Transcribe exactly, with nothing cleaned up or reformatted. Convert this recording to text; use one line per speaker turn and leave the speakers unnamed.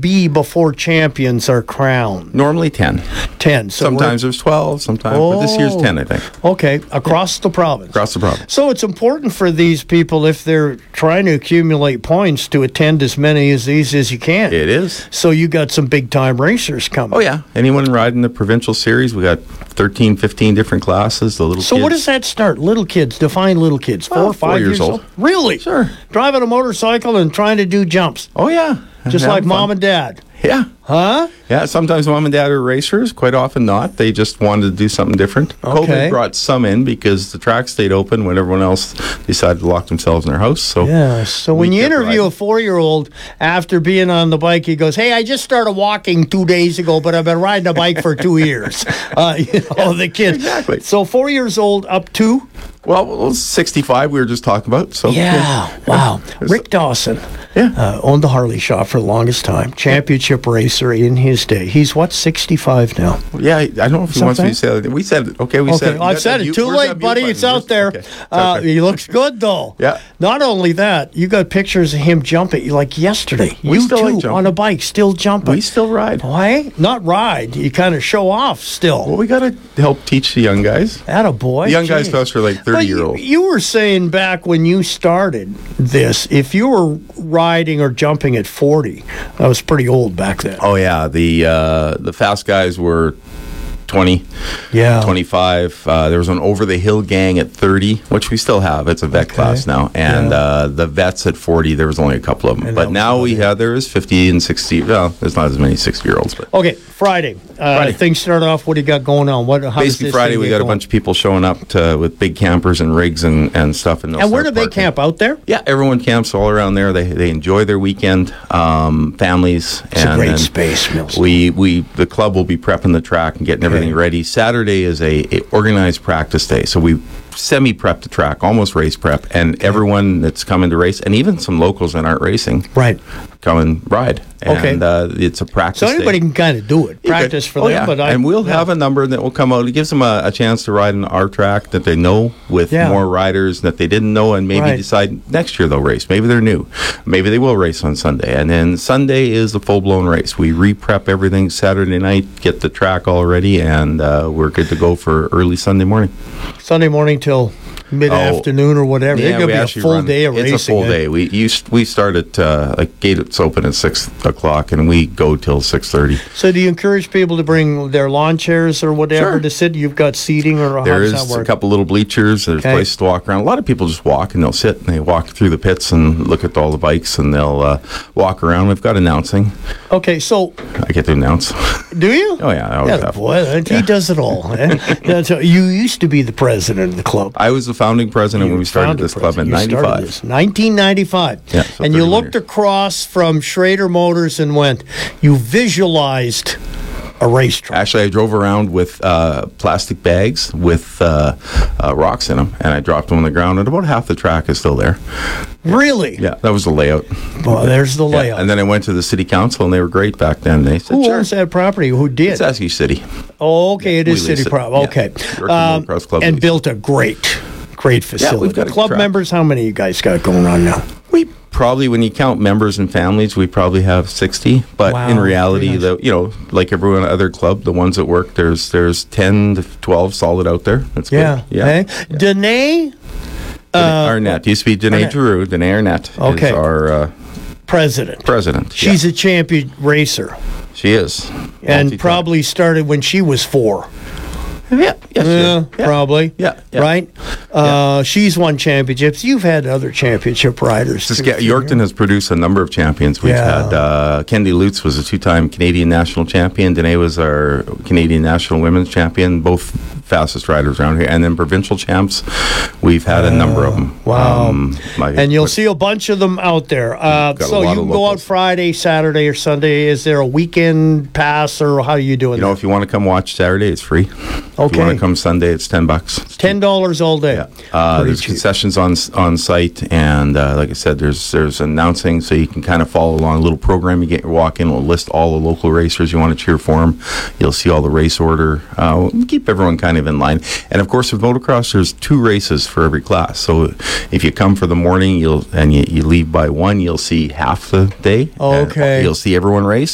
be before champions are crowned?
Normally ten.
ten. So
sometimes there's twelve, sometimes,
oh,
but this year's ten, I think.
Okay, across the province.
Across the province.
So it's important for these people, if they're trying to accumulate points, to attend as many of these as you can.
It is.
So you got some big-time racers coming.
Oh, yeah. Anyone riding the provincial series, we got thirteen, fifteen different classes, the little
so
kids.
What does that start? Little kids, define little kids. Four
Well,
or five
four years
years old?
old.
Really?
Sure.
Driving a motorcycle and trying to do jumps.
Oh, yeah.
Just
Having
like
fun.
mom and dad.
Yeah.
Huh?
Yeah, sometimes mom and dad are racers, quite often not. They just wanted to do something different.
Okay.
COVID brought some in because the track stayed open when everyone else decided to lock themselves in their house. So
Yeah. So when
we
you
kept
interview
riding.
a four-year-old after being on the bike, he goes, "Hey, I just started walking two days ago, but I've been riding a bike for two years." Uh, you know, the kid.
Exactly.
So four years old up to?
Well, well, sixty-five we were just talking about. So
Yeah. Wow. Rick Dawson.
Yeah.
Uh, owned the Harley shop for the longest time. Championship racer in his day. He's what, sixty-five now?
Yeah, I don't know if he wants me to say that. We said it. Okay, we
Okay,
said it.
I've
You
said
got
it.
that
Too
mute- where's
late,
that mute
buddy.
button?
It's out
Where's-
there.
okay. It's
Uh,
okay.
he looks good, though.
Yeah.
Not only that, you got pictures of him jumping like yesterday.
We
you
still
too
like jumping.
on a bike, still jumping.
We still ride.
Why? Not ride. You kind of show off still.
Well, we got to help teach the young guys.
Attaboy.
The young guys
Gee.
to us are like
But
thirty-year-old.
You, you were saying back when you started this, if you were riding or jumping at forty, that was pretty old back then.
Oh yeah, the uh, the fast guys were twenty,
Yeah.
twenty-five. Uh, there was an over the hill gang at thirty, which we still have. It's a vet
Okay.
class now, and
Yeah.
uh, the vets at forty. There was only a couple of them,
And that
but
was
now
about
we
it.
have there is fifty and sixty. Well, there's not as many sixty-year-olds, but
Okay, Friday. Uh,
Friday.
Things start off. What do you got going on? What? How does
basically
this
Friday
thing
we
get
got a
going?
bunch of people showing up to, with big campers and rigs and, and stuff. And, they'll
And where do
start
they
parking.
camp? Out there?
Yeah, everyone camps all around there. They they enjoy their weekend, um, families.
It's
and
a great
and
space, Mills.
We we the club will be prepping the track and getting everything
Okay.
ready. Saturday is a, a organized practice day, so we semi prep the track, almost race prep, and everyone that's coming to race, and even some locals that aren't racing,
Right.
come and ride.
Okay.
And uh, it's a practice.
So anybody
day.
can kind of do it.
You
Practice
could-
for
oh,
them.
yeah.
But I,
and we'll
yeah.
have a number that will come out. It gives them a, a chance to ride in our track that they know with
Yeah.
more riders that they didn't know, and maybe
Right.
decide next year they'll race. Maybe they're new. Maybe they will race on Sunday. And then Sunday is the full blown race. We re-prep everything Saturday night, get the track all ready, and uh, we're good to go for early Sunday morning.
Sunday morning till mid-afternoon or whatever. It's going to
we
be a
actually
full
run-
day of racing.
It's a full
eh?
day. We used, we start at uh, like gates open at six o'clock, and we go till six thirty.
So do you encourage people to bring their lawn chairs or whatever
Sure.
to sit? You've got seating, or how
There
does
is
that
a
work?
couple little bleachers. There's
Okay.
places to walk around. A lot of people just walk and they'll sit and they walk through the pits and look at all the bikes and they'll uh, walk around. We've got announcing.
Okay, so
I get to announce.
do you?
Oh yeah, I always
Yeah,
have.
boy, he does it all. Eh? That's how- you used to be the president of the club.
I was the founding president when we started
Founded
this club in
president. You started
ninety-five.
this. nineteen ninety-five.
Yeah, so
and you
thirty-one
looked
years.
across from Schrader Motors and went, you visualized a racetrack.
Actually, I drove around with uh, plastic bags with uh, uh, rocks in them, and I dropped them on the ground, and about half the track is still there.
Really?
Yeah, that was the layout.
Well, there's the
Yeah,
layout.
and then I went to the city council, and they were great back then. They said,
Who
sure.
owns that property? Who did?
It's Askie City.
Oh, okay, it
we
is
lease
city
it.
property.
Yeah.
Okay.
Yorkton Motocross Club
and
lease it.
built a great, great facility.
we've got a
Club
track.
members, how many you guys got going on now?
We probably, when you count members and families, we probably have sixty. But
Wow,
in reality,
very nice.
the you know, like everyone other club, the ones that work, there's there's ten to twelve solid out there. That's
Yeah.
good. Yeah.
Eh? Danae,
Danae Arnett used to be Danae
Arnett.
Giroux. Danae Arnett
Okay.
is our uh,
president.
president.
She's
yeah.
a champion racer
she is,
and
Multi-time.
probably started when she was four.
yeah, yeah, she
Yeah,
is. yeah.
probably.
Yeah, yeah.
Right? Uh, she's won championships. You've had other championship riders. too,
Saska-
through
Yorkton has produced a number of champions. We've
Yeah.
had uh, Kendi Lutz was a two-time Canadian national champion. Danae was our Canadian national women's champion, both fastest riders around here. And then provincial champs, we've had a number of them.
Wow.
my-
And you'll
but-
see a bunch of them out there. Uh,
Got a
so you
lot
can
of
go out
locals.
Friday, Saturday, or Sunday. Is there a weekend pass, or how are you doing
You know,
that?
if you want to come watch Saturday, it's free. If
Okay.
you want to come Sunday, it's ten bucks. It's
ten dollars all day.
Yeah, uh,
Pretty
there's
cheap.
concessions on on site, and uh, like I said, there's there's announcing, so you can kind of follow along. A little program you get your walk in. We'll list all the local racers you want to cheer for them. You'll see all the race order. Uh, we'll keep everyone kind of in line. And of course, with motocross, there's two races for every class. So if you come for the morning, you'll and you, you leave by one, you'll see half the day.
Okay.
And you'll see everyone race.